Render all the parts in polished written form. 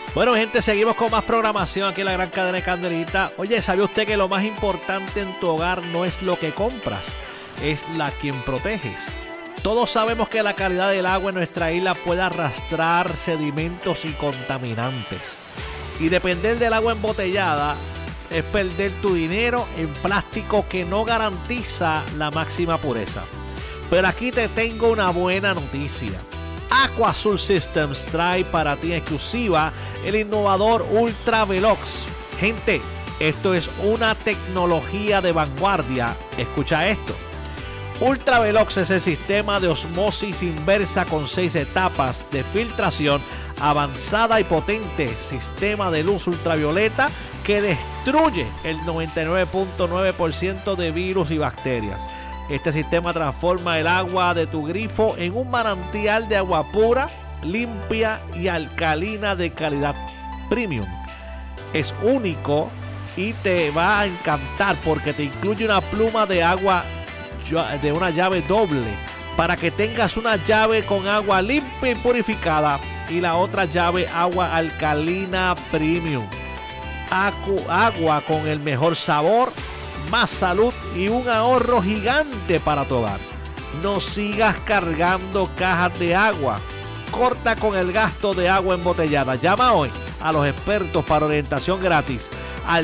Bueno, gente, seguimos con más programación aquí en la Gran Cadena de Candelita. Oye, ¿sabía usted que lo más importante en tu hogar no es lo que compras, es la quien proteges? Todos sabemos que la calidad del agua en nuestra isla puede arrastrar sedimentos y contaminantes. Y depender del agua embotellada es perder tu dinero en plástico que no garantiza la máxima pureza. Pero aquí te tengo una buena noticia. Aqua Azul Systems trae para ti en exclusiva el innovador Ultra Velox. Gente, esto es una tecnología de vanguardia. Escucha esto. Ultra Velox es el sistema de osmosis inversa con 6 etapas de filtración avanzada y potente, sistema de luz ultravioleta que destruye el 99.9% de virus y bacterias. Este sistema transforma el agua de tu grifo en un manantial de agua pura, limpia y alcalina de calidad premium. Es único y te va a encantar porque te incluye una pluma de agua de una llave doble para que tengas una llave con agua limpia y purificada y la otra llave agua alcalina premium. Agua con el mejor sabor, más salud y un ahorro gigante para tu hogar. No sigas cargando cajas de agua. Corta con el gasto de agua embotellada. Llama hoy a los expertos para orientación gratis al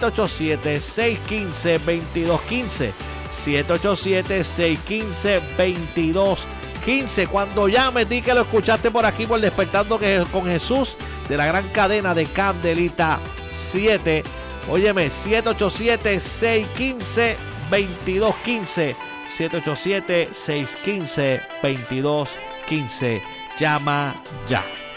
787-615-2215. 787-615-2215. Cuando llames, di que lo escuchaste por aquí por Despertando con Jesús de la Gran Cadena de Candelita 7. Óyeme, 787-615-2215. 787-615-2215. Llama ya.